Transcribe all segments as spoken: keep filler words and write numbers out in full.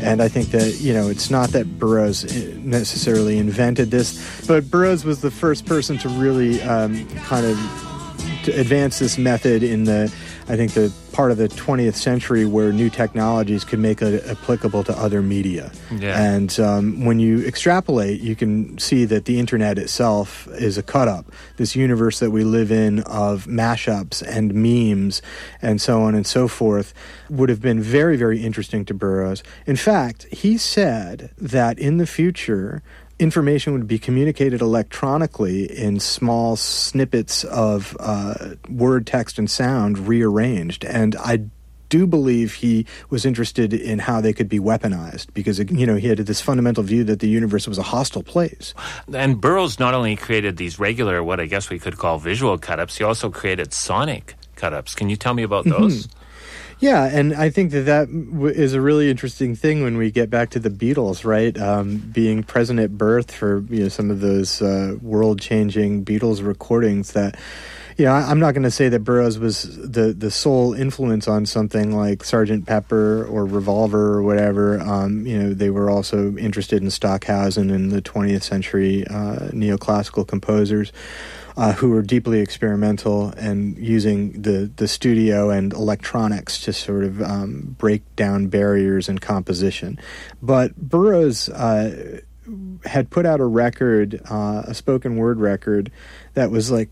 And I think that, you know, it's not that Burroughs necessarily invented this, but Burroughs was the first person to really um, kind of to advance this method in the, I think, the part of the twentieth century where new technologies could make it applicable to other media. Yeah. And um, when you extrapolate, you can see that the internet itself is a cut-up. This universe that we live in of mashups and memes and so on and so forth would have been very, very interesting to Burroughs. In fact, he said that in the future, information would be communicated electronically in small snippets of uh, word, text, and sound rearranged. And I do believe he was interested in how they could be weaponized because, you know, he had this fundamental view that the universe was a hostile place. And Burroughs not only created these regular, what I guess we could call visual cut-ups, he also created sonic cut-ups. Can you tell me about those? Mm-hmm. Yeah, and I think that that w- is a really interesting thing when we get back to the Beatles, right? Um, being present at birth for, you know, some of those uh, world-changing Beatles recordings that, you know, I, I'm not going to say that Burroughs was the, the sole influence on something like Sergeant Pepper or Revolver or whatever. Um, you know, they were also interested in Stockhausen and the twentieth century uh, neoclassical composers. Uh, who were deeply experimental and using the, the studio and electronics to sort of um, break down barriers in composition. But Burroughs uh, had put out a record, uh, a spoken word record, that was like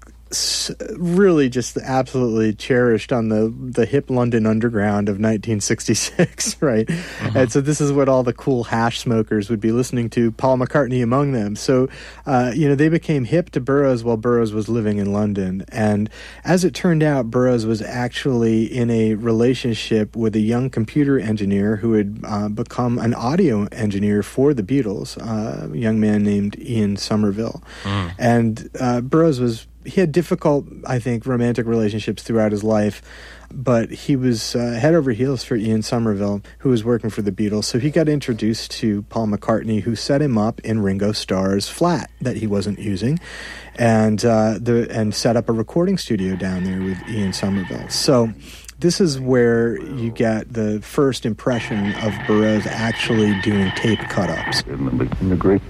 really just absolutely cherished on the, the hip London underground of nineteen sixty-six, right? Mm-hmm. And so this is what all the cool hash smokers would be listening to, Paul McCartney among them. So, uh, you know, they became hip to Burroughs while Burroughs was living in London. And as it turned out, Burroughs was actually in a relationship with a young computer engineer who had uh, become an audio engineer for the Beatles, uh, a young man named Ian Somerville. Mm. And uh, Burroughs was He had difficult, I think, romantic relationships throughout his life, but he was uh, head over heels for Ian Somerville, who was working for the Beatles. So he got introduced to Paul McCartney, who set him up in Ringo Starr's flat that he wasn't using, and uh, the and set up a recording studio down there with Ian Somerville. So this is where you get the first impression of Burroughs actually doing tape cut-ups. In the Greek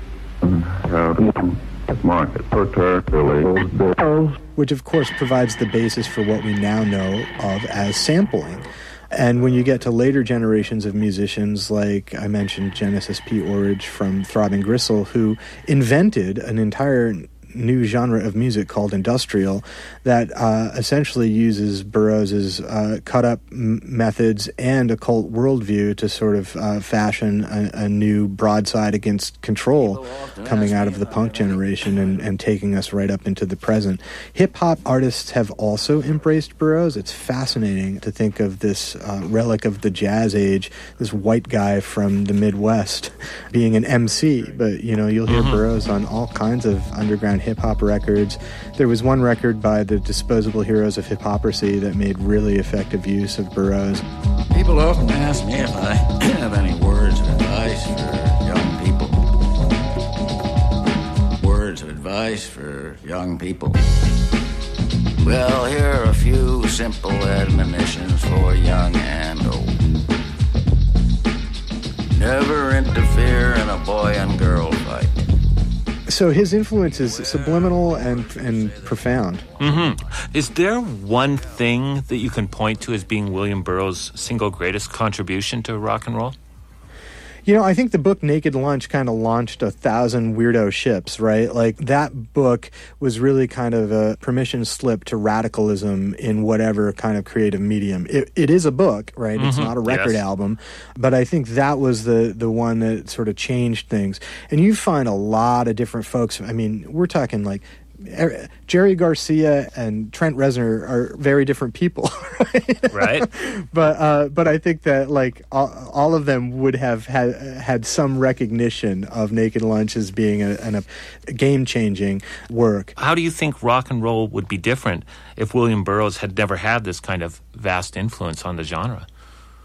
uh, market, which of course provides the basis for what we now know of as sampling. And when you get to later generations of musicians, like I mentioned Genesis P. Orridge from Throbbing Gristle, who invented an entire new genre of music called industrial that uh, essentially uses Burroughs's uh, cut-up m- methods and occult worldview to sort of uh, fashion a, a new broadside against control coming out of the punk generation and, and taking us right up into the present. Hip-hop artists have also embraced Burroughs. It's fascinating to think of this uh, relic of the jazz age, this white guy from the Midwest being an M C, but, you know, you'll hear mm-hmm. Burroughs on all kinds of underground hip-hop records. There was one record by the Disposable Heroes of Hiphoprisy that made really effective use of Burroughs. People often ask me if I have any words of advice for young people. Words of advice for young people. Well, here are a few simple admonitions for young and old. Never interfere in a boy and girl fight. So his influence is subliminal and and profound. Mm-hmm. Is there one thing that you can point to as being William Burroughs' single greatest contribution to rock and roll? You know, I think the book Naked Lunch kind of launched a thousand weirdo ships, right? Like, that book was really kind of a permission slip to radicalism in whatever kind of creative medium. It, it is a book, right? Mm-hmm. It's not a record yes. album. But I think that was the, the one that sort of changed things. And you find a lot of different folks. I mean, we're talking like Jerry Garcia and Trent Reznor are very different people, right? Right. but uh, but I think that like all, all of them would have had had some recognition of Naked Lunch as being a, an, a game-changing work. How do you think rock and roll would be different if William Burroughs had never had this kind of vast influence on the genre?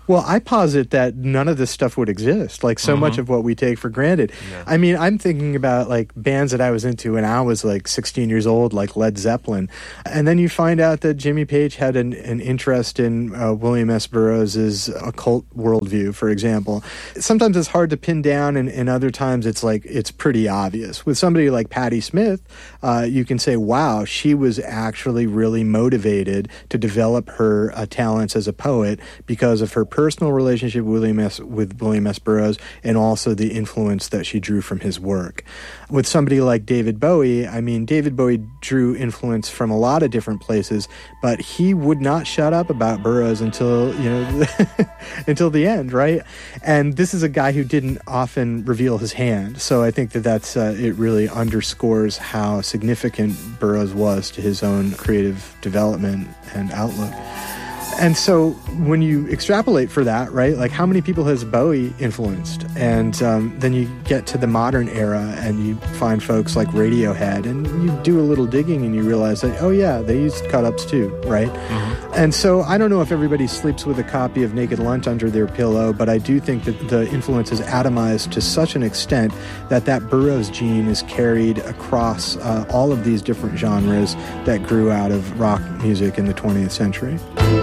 Well, I posit that none of this stuff would exist. Like so mm-hmm. much of what we take for granted. Yeah. I mean, I'm thinking about like bands that I was into when I was like sixteen years old, like Led Zeppelin. And then you find out that Jimmy Page had an, an interest in uh, William S. Burroughs' occult worldview, for example. Sometimes it's hard to pin down, and, and other times it's like it's pretty obvious. With somebody like Patti Smith, uh, you can say, wow, she was actually really motivated to develop her uh, talents as a poet because of her personal relationship with William S. with William S. Burroughs, and also the influence that she drew from his work. With somebody like David Bowie, I mean, David Bowie drew influence from a lot of different places, but he would not shut up about Burroughs until, you know, until the end, right? And this is a guy who didn't often reveal his hand. So I think that that's, uh, it really underscores how significant Burroughs was to his own creative development and outlook. And so when you extrapolate for that, right, like how many people has Bowie influenced? And um, then you get to the modern era and you find folks like Radiohead, and you do a little digging and you realize that, oh yeah, they used cut-ups too, right? Mm-hmm. And so I don't know if everybody sleeps with a copy of Naked Lunch under their pillow, but I do think that the influence is atomized to such an extent that that Burroughs gene is carried across uh, all of these different genres that grew out of rock music in the twentieth century.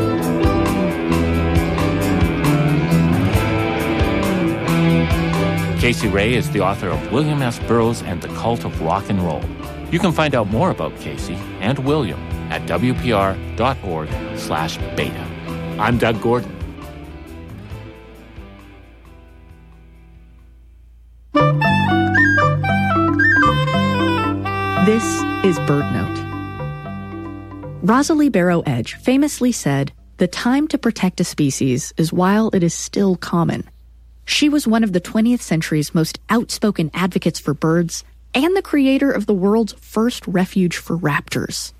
Casey Ray is the author of William S. Burroughs and the Cult of Rock and Roll. You can find out more about Casey and William at w p r dot org slash beta. I'm Doug Gordon. This is Bird Note. Rosalie Barrow Edge famously said, "The time to protect a species is while it is still common." She was one of the twentieth century's most outspoken advocates for birds and the creator of the world's first refuge for raptors.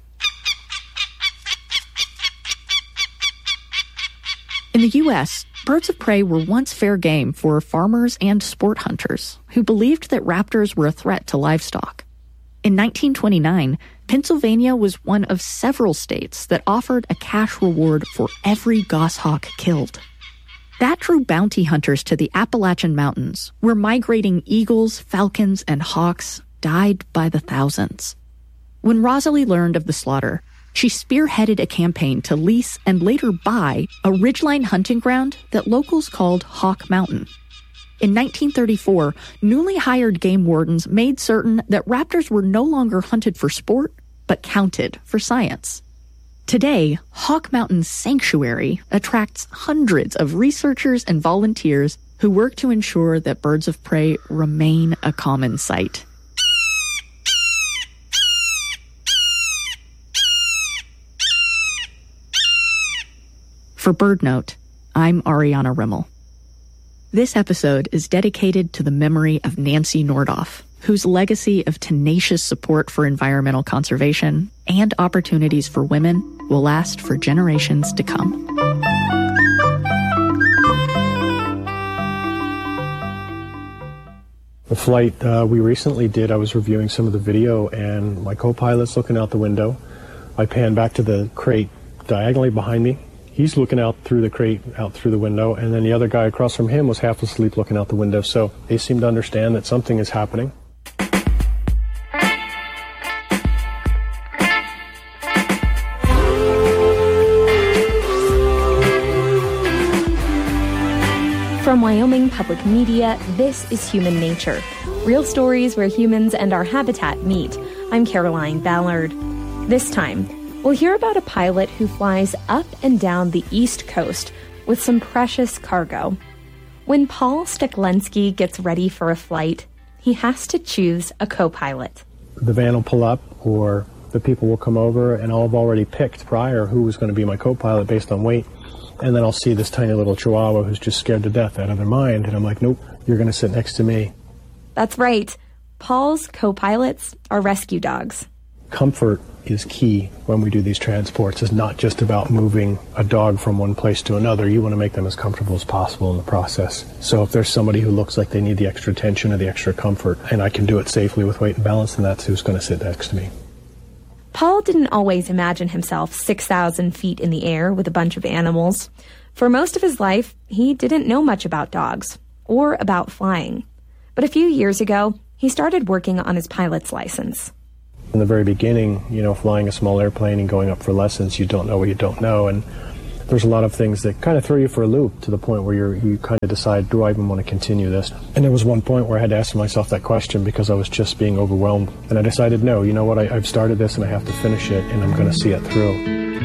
In the U S, birds of prey were once fair game for farmers and sport hunters who believed that raptors were a threat to livestock. In nineteen twenty-nine, Pennsylvania was one of several states that offered a cash reward for every goshawk killed. That drew bounty hunters to the Appalachian Mountains, where migrating eagles, falcons, and hawks died by the thousands. When Rosalie learned of the slaughter, she spearheaded a campaign to lease and later buy a ridgeline hunting ground that locals called Hawk Mountain. In nineteen thirty-four, newly hired game wardens made certain that raptors were no longer hunted for sport, but counted for science. Today, Hawk Mountain Sanctuary attracts hundreds of researchers and volunteers who work to ensure that birds of prey remain a common sight. For Bird Note, I'm Ariana Rimmel. This episode is dedicated to the memory of Nancy Nordoff, whose legacy of tenacious support for environmental conservation and opportunities for women will last for generations to come. The flight uh, we recently did, I was reviewing some of the video, and my co-pilot's looking out the window. I pan back to the crate diagonally behind me. He's looking out through the crate, out through the window, and then the other guy across from him was half asleep looking out the window. So they seem to understand that something is happening. From Wyoming Public Media, this is Human Nature. Real stories where humans and our habitat meet. I'm Caroline Ballard. This time, we'll hear about a pilot who flies up and down the East Coast with some precious cargo. When Paul Steklensky gets ready for a flight, he has to choose a co-pilot. The van will pull up, or the people will come over, and I'll have already picked prior who was going to be my co-pilot based on weight. And then I'll see this tiny little chihuahua who's just scared to death out of their mind. And I'm like, nope, you're going to sit next to me. That's right. Paul's co-pilots are rescue dogs. Comfort is key when we do these transports. It's not just about moving a dog from one place to another. You want to make them as comfortable as possible in the process. So if there's somebody who looks like they need the extra attention or the extra comfort, and I can do it safely with weight and balance, then that's who's going to sit next to me. Paul didn't always imagine himself six thousand feet in the air with a bunch of animals. For most of his life, he didn't know much about dogs or about flying. But a few years ago, he started working on his pilot's license. In the very beginning, you know, flying a small airplane and going up for lessons, you don't know what you don't know. And there's a lot of things that kind of throw you for a loop to the point where you're, you kind of decide, do I even want to continue this? And there was one point where I had to ask myself that question because I was just being overwhelmed. And I decided, no, you know what, I, I've started this and I have to finish it and I'm going to see it through.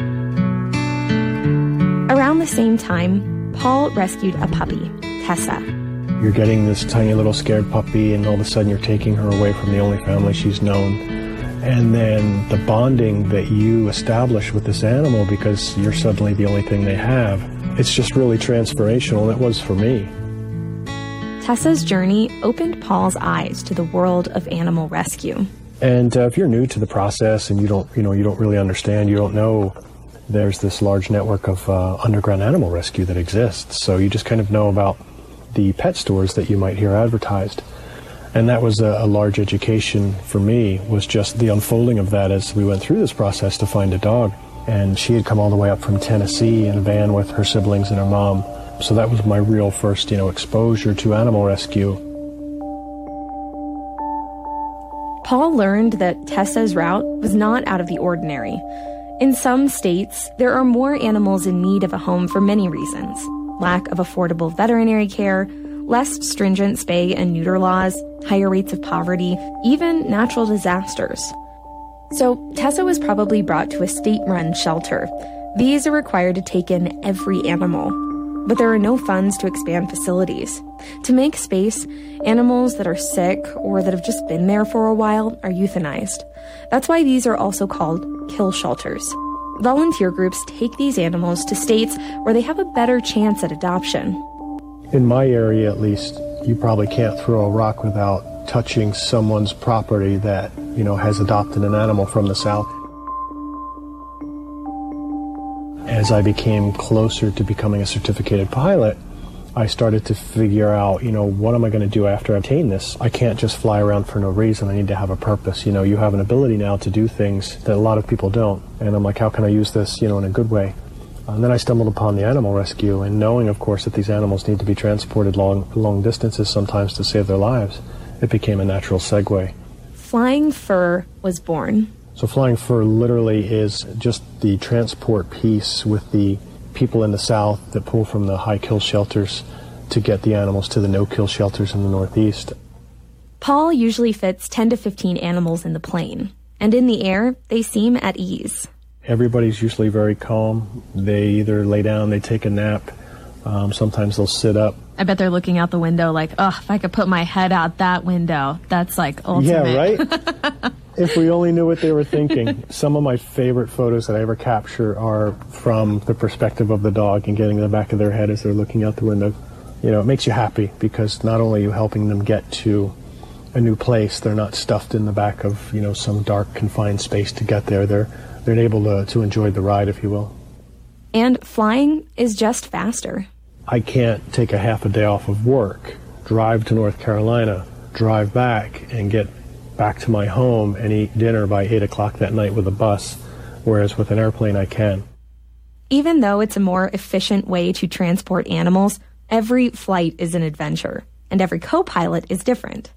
Around the same time, Paul rescued a puppy, Tessa. You're getting this tiny little scared puppy and all of a sudden you're taking her away from the only family she's known. And then the bonding that you establish with this animal because you're suddenly the only thing they have, it's just really transformational, and it was for me. Tessa's journey opened Paul's eyes to the world of animal rescue. And uh, if you're new to the process and you don't, you know, you don't really understand, you don't know, there's this large network of uh, underground animal rescue that exists. So you just kind of know about the pet stores that you might hear advertised. And that was a, a large education for me, was just the unfolding of that as we went through this process to find a dog. And she had come all the way up from Tennessee in a van with her siblings and her mom. So that was my real first, you know, exposure to animal rescue. Paul learned that Tessa's route was not out of the ordinary. In some states, there are more animals in need of a home for many reasons. Lack of affordable veterinary care, less stringent spay and neuter laws, higher rates of poverty, even natural disasters. So Tessa was probably brought to a state-run shelter. These are required to take in every animal. But there are no funds to expand facilities. To make space, animals that are sick or that have just been there for a while are euthanized. That's why these are also called kill shelters. Volunteer groups take these animals to states where they have a better chance at adoption. In my area, at least, you probably can't throw a rock without touching someone's property that, you know, has adopted an animal from the South. As I became closer to becoming a certificated pilot, I started to figure out, you know, what am I going to do after I obtain this? I can't just fly around for no reason. I need to have a purpose. You know, you have an ability now to do things that a lot of people don't. And I'm like, how can I use this, you know, in a good way? And then I stumbled upon the animal rescue, and knowing, of course, that these animals need to be transported long, long distances sometimes to save their lives, it became a natural segue. Flying Fur was born. So Flying Fur literally is just the transport piece with the people in the South that pull from the high kill shelters to get the animals to the no kill shelters in the Northeast. Paul usually fits ten to fifteen animals in the plane, and in the air, they seem at ease. Everybody's usually very calm. They either lay down, they take a nap. Um, sometimes they'll sit up. I bet they're looking out the window like, oh, if I could put my head out that window, that's like ultimate. Yeah, right? If we only knew what they were thinking. Some of my favorite photos that I ever capture are from the perspective of the dog and getting in the back of their head as they're looking out the window. You know, it makes you happy because not only are you helping them get to a new place, they're not stuffed in the back of, you know, some dark confined space to get there. They're they're able to, to enjoy the ride, if you will. And flying is just faster. I can't take a half a day off of work, drive to North Carolina, drive back, and get back to my home and eat dinner by eight o'clock that night with a bus, whereas with an airplane I can. Even though it's a more efficient way to transport animals, every flight is an adventure, and every co-pilot is different.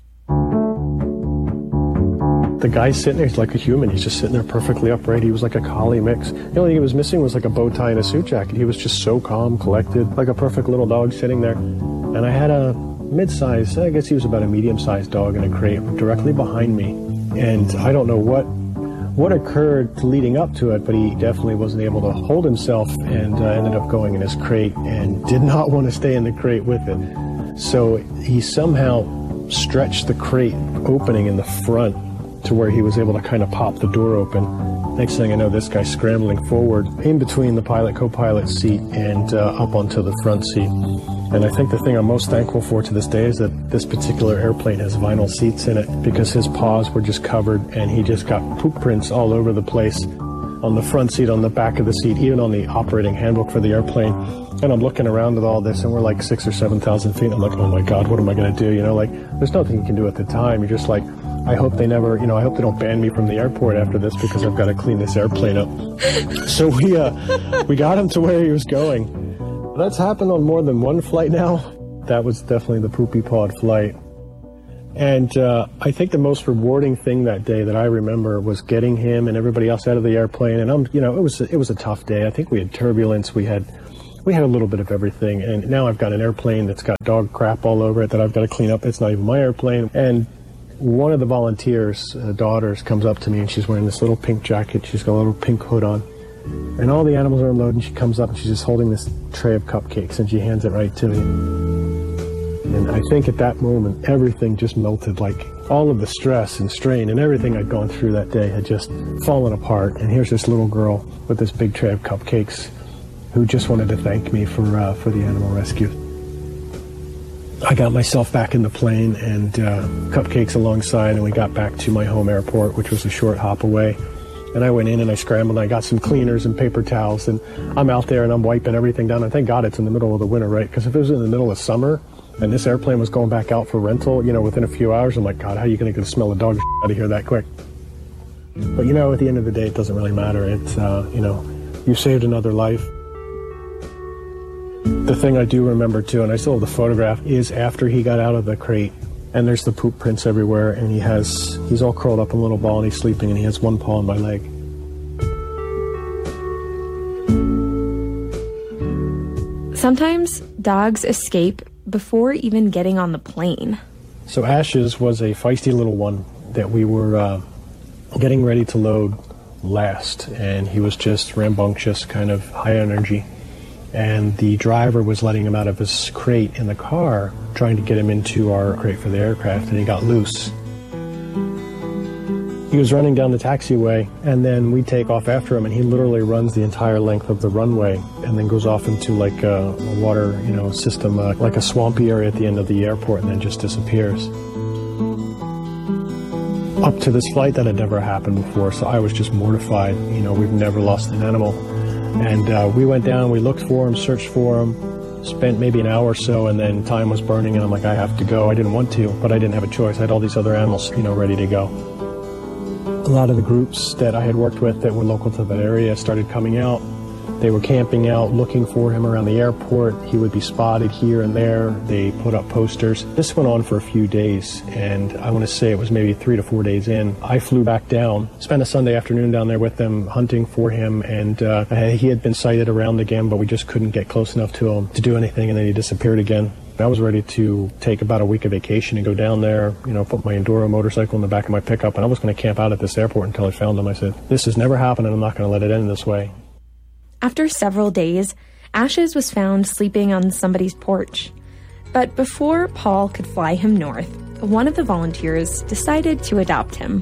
The guy's sitting there, he's like a human. He's just sitting there perfectly upright. He was like a collie mix. The only thing he was missing was like a bow tie and a suit jacket. He was just so calm, collected, like a perfect little dog sitting there. And I had a mid-sized, I guess he was about a medium-sized dog in a crate directly behind me. And I don't know what what occurred leading up to it, but he definitely wasn't able to hold himself and uh, ended up going in his crate and did not want to stay in the crate with it. So he somehow stretched the crate opening in the front to where he was able to kind of pop the door open. Next thing I know, this guy's scrambling forward in between the pilot co-pilot seat and uh, up onto the front seat. And I think the thing I'm most thankful for to this day is that this particular airplane has vinyl seats in it because his paws were just covered and he just got poop prints all over the place. on the front seat, on the back of the seat, even on the operating handbook for the airplane. And I'm looking around at all this, and we're like six or seven thousand feet. I'm like, oh my God, what am I going to do? You know, like, there's nothing you can do at the time. You're just like, I hope they never, you know, I hope they don't ban me from the airport after this because I've got to clean this airplane up. So we, uh, we got him to where he was going. That's happened on more than one flight now. That was definitely the poopy pawed flight. And uh, I think the most rewarding thing that day that I remember was getting him and everybody else out of the airplane. And I'm, you know, it was it was a tough day. I think we had turbulence. We had we had a little bit of everything. And now I've got an airplane that's got dog crap all over it that I've got to clean up. It's not even my airplane. And one of the volunteers' uh, daughters comes up to me, and she's wearing this little pink jacket. She's got a little pink hood on. And all the animals are unloaded, and she comes up and she's just holding this tray of cupcakes, and she hands it right to me. And I think at that moment, everything just melted. Like all of the stress and strain and everything I'd gone through that day had just fallen apart. And here's this little girl with this big tray of cupcakes who just wanted to thank me for uh, for the animal rescue. I got myself back in the plane and uh, cupcakes alongside, and we got back to my home airport, which was a short hop away. And I went in and I scrambled and I got some cleaners and paper towels, and I'm out there and I'm wiping everything down. And thank God it's in the middle of the winter, right? Because if it was in the middle of summer and this airplane was going back out for rental, you know, within a few hours, I'm like, God, how are you going to get the smell of dog out of here that quick? But, you know, at the end of the day, it doesn't really matter. It's, uh, you know, you saved another life. The thing I do remember, too, and I still have the photograph, is after he got out of the crate, and there's the poop prints everywhere, and he has, he's all curled up in a little ball, and he's sleeping, and he has one paw on my leg. Sometimes dogs escape before even getting on the plane. So Ashes was a feisty little one that we were uh, getting ready to load last, and he was just rambunctious, kind of high energy. And the driver was letting him out of his crate in the car, trying to get him into our crate for the aircraft, and he got loose. He was running down the taxiway, and then we take off after him, and he literally runs the entire length of the runway and then goes off into like a, a water, you know, system, uh, like a swampy area at the end of the airport, and then just disappears. Up to this flight, that had never happened before, so I was just mortified. You know, we've never lost an animal. And uh, we went down, we looked for him, searched for him, spent maybe an hour or so, and then time was burning, and I'm like, I have to go. I didn't want to, but I didn't have a choice. I had all these other animals, you know, ready to go. A lot of the groups that I had worked with that were local to that area started coming out. They were camping out, looking for him around the airport. He would be spotted here and there. They put up posters. This went on for a few days, and I want to say it was maybe three to four days in. I flew back down, spent a Sunday afternoon down there with them, hunting for him, and uh, he had been sighted around again, but we just couldn't get close enough to him to do anything, and then he disappeared again. I was ready to take about a week of vacation and go down there, you know, put my Enduro motorcycle in the back of my pickup, and I was going to camp out at this airport until I found him. I said, this has never happened, and I'm not going to let it end this way. After several days, Ashes was found sleeping on somebody's porch. But before Paul could fly him north, one of the volunteers decided to adopt him.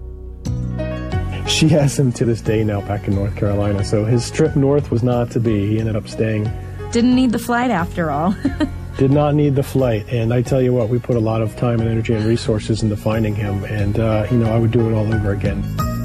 She has him to this day now back in North Carolina, so his trip north was not to be. He ended up staying. Didn't need the flight after all. Did not need the flight, and I tell you what, we put a lot of time and energy and resources into finding him, and, uh, you know, I would do it all over again.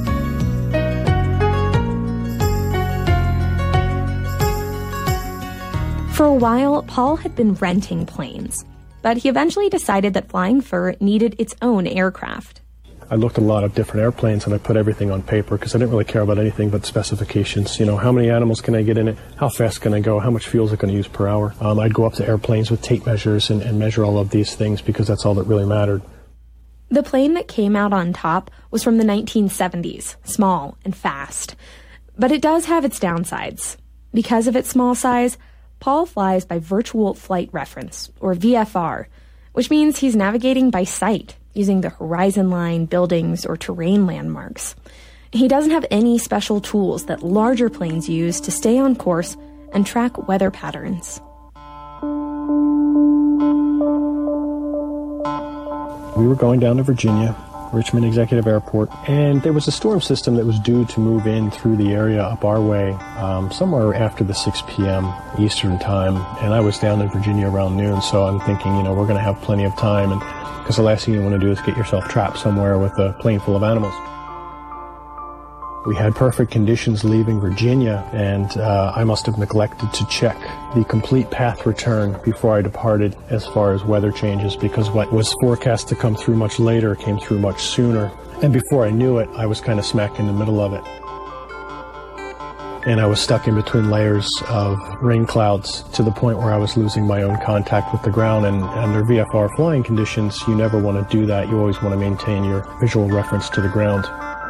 For a while, Paul had been renting planes, but he eventually decided that Flying Fur needed its own aircraft. I looked at a lot of different airplanes, and I put everything on paper because I didn't really care about anything but specifications. You know, how many animals can I get in it? How fast can I go? How much fuel is it going to use per hour? Um, I'd go up to airplanes with tape measures and, and measure all of these things because that's all that really mattered. The plane that came out on top was from the nineteen seventies, small and fast. But it does have its downsides. Because of its small size, Paul flies by Virtual Flight Reference, or V F R, which means he's navigating by sight, using the horizon line, buildings, or terrain landmarks. He doesn't have any special tools that larger planes use to stay on course and track weather patterns. We were going down to Virginia, Richmond Executive Airport, and there was a storm system that was due to move in through the area up our way um, somewhere after the six p.m. Eastern time, and I was down in Virginia around noon, so I'm thinking, you know, we're going to have plenty of time, and because the last thing you want to do is get yourself trapped somewhere with a plane full of animals. We had perfect conditions leaving Virginia, and uh, I must have neglected to check the complete path return before I departed as far as weather changes, because what was forecast to come through much later came through much sooner. And before I knew it, I was kind of smack in the middle of it. And I was stuck in between layers of rain clouds to the point where I was losing my own contact with the ground. And under V F R flying conditions, you never want to do that. You always want to maintain your visual reference to the ground.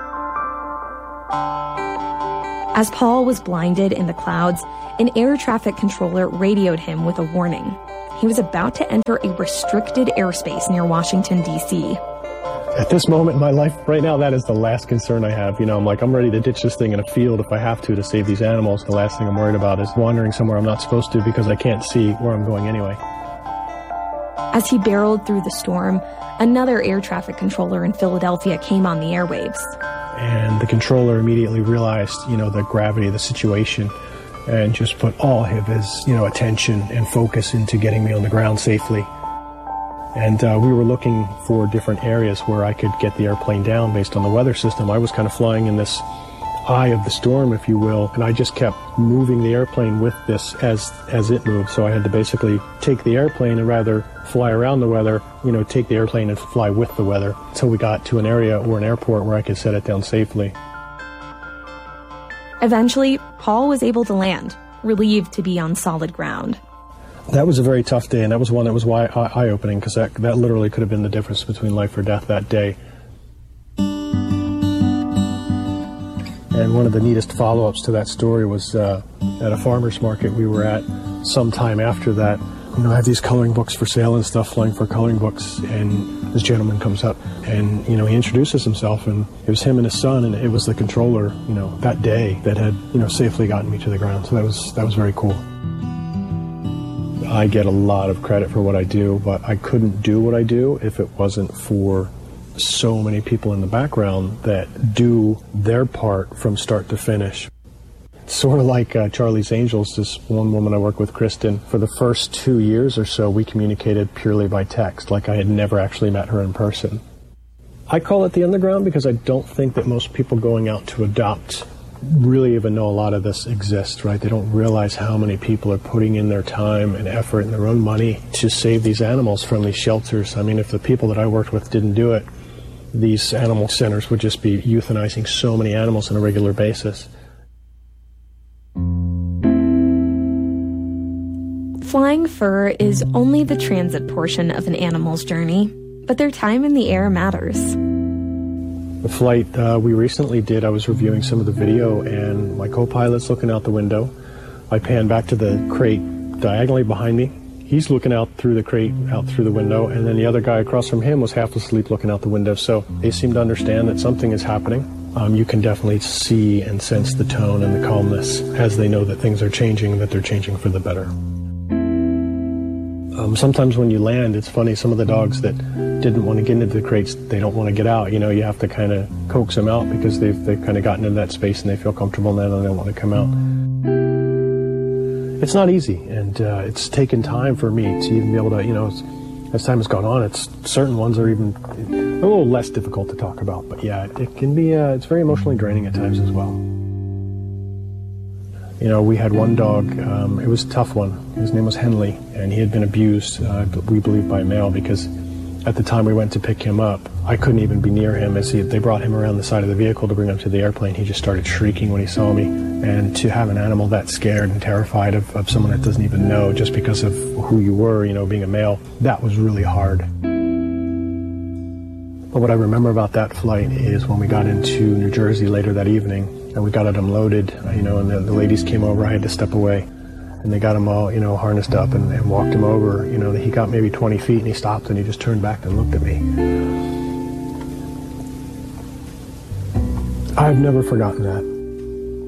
As Paul was blinded in the clouds, an air traffic controller radioed him with a warning. He was about to enter a restricted airspace near Washington, D C At this moment in my life, right now, that is the last concern I have. You know, I'm like, I'm ready to ditch this thing in a field if I have to to save these animals. The last thing I'm worried about is wandering somewhere I'm not supposed to because I can't see where I'm going anyway. As he barreled through the storm, another air traffic controller in Philadelphia came on the airwaves. And the controller immediately realized, you know, the gravity of the situation and just put all of his, you know, attention and focus into getting me on the ground safely. And uh, we were looking for different areas where I could get the airplane down based on the weather system. I was kind of flying in this eye of the storm, if you will, and I just kept moving the airplane with this as as it moved. So I had to basically take the airplane and rather fly around the weather, you know, take the airplane and fly with the weather until we got to an area or an airport where I could set it down safely. Eventually, Paul was able to land, relieved to be on solid ground. That was a very tough day, and that was one that was eye-opening, because that, that literally could have been the difference between life or death that day. And one of the neatest follow-ups to that story was uh, at a farmer's market we were at sometime after that. You know, I have these coloring books for sale and stuff, flying for coloring books, and this gentleman comes up and, you know, he introduces himself, and it was him and his son, and it was the controller, you know, that day that had, you know, safely gotten me to the ground. So that was, that was very cool. I get a lot of credit for what I do, but I couldn't do what I do if it wasn't for so many people in the background that do their part from start to finish. Sort of like uh, Charlie's Angels, this one woman I work with, Kristen. For the first two years or so, we communicated purely by text, like I had never actually met her in person. I call it the underground because I don't think that most people going out to adopt really even know a lot of this exists, right? They don't realize how many people are putting in their time and effort and their own money to save these animals from these shelters. I mean, if the people that I worked with didn't do it, these animal centers would just be euthanizing so many animals on a regular basis. Flying fur is only the transit portion of an animal's journey, but their time in the air matters. The flight uh, we recently did, I was reviewing some of the video, and my co-pilot's looking out the window. I pan back to the crate diagonally behind me. He's looking out through the crate, out through the window, and then the other guy across from him was half asleep looking out the window. So they seem to understand that something is happening. Um, you can definitely see and sense the tone and the calmness as they know that things are changing and that they're changing for the better. Um, sometimes when you land, it's funny, some of the dogs that didn't want to get into the crates, they don't want to get out. You know, you have to kind of coax them out because they've, they've kind of gotten into that space and they feel comfortable now and they don't want to come out. It's not easy, and uh, it's taken time for me to even be able to, you know, as time has gone on, it's certain ones are even a little less difficult to talk about. But yeah, it, it can be, uh, it's very emotionally draining at times as well. You know, we had one dog, um, it was a tough one. His name was Henley, and he had been abused, uh, we believe, by a male, because at the time we went to pick him up, I couldn't even be near him. As he, they brought him around the side of the vehicle to bring him to the airplane, he just started shrieking when he saw me. And to have an animal that scared and terrified of, of someone that doesn't even know just because of who you were, you know, being a male, that was really hard. But what I remember about that flight is when we got into New Jersey later that evening, and we got it unloaded, you know, and the, the ladies came over, I had to step away, and they got him all, you know, harnessed up and, and walked him over. You know, he got maybe twenty feet and he stopped and he just turned back and looked at me. I've never forgotten that.